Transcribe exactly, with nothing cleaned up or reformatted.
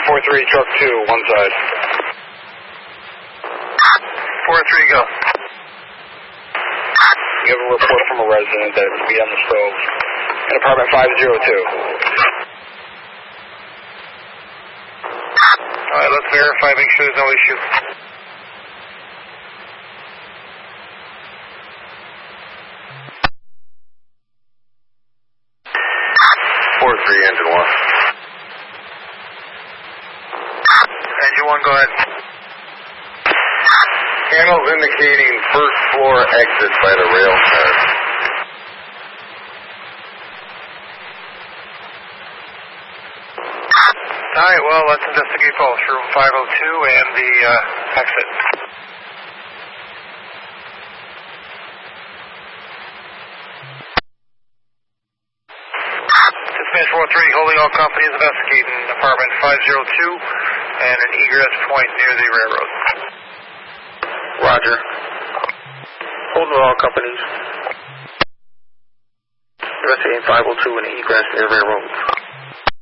four three, truck two, one side. four three, go. You have a report from a resident that would be on the stove in apartment five oh two. Alright, let's verify, make sure there's no issue. four three, engine one. Engine one, go ahead. Panels indicating first floor exit by the rail car. Alright, well, let's investigate both, room five oh two and the uh, exit. Dispatch four three, holding all companies investigating apartment five oh two and an egress point near the railroad. Roger. Holding all companies. Investigating five oh two and egress near railroad.